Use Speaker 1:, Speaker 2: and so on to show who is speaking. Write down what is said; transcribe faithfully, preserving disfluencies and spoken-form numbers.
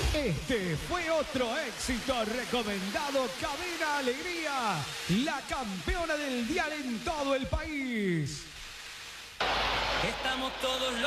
Speaker 1: Este fue otro éxito recomendado. Cadena Alegría, la campeona del dial en todo el país.
Speaker 2: Estamos todos locos.